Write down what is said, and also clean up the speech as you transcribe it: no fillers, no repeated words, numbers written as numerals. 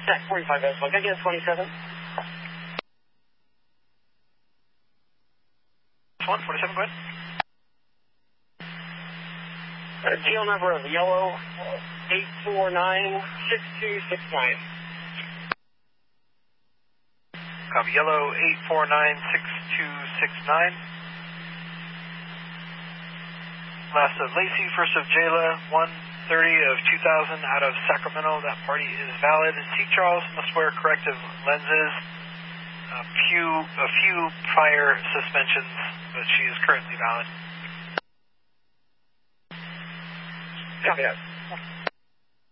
Stack 45 Vespa. Can I get 27? 147, go ahead. GL number of yellow 8496269. Copy, yellow 8496269. Last of Lacey, first of Jayla, 1:30 of 2000 out of Sacramento. That party is valid. C. Charles must wear corrective lenses. A few prior suspensions, but she is currently valid. Copy that.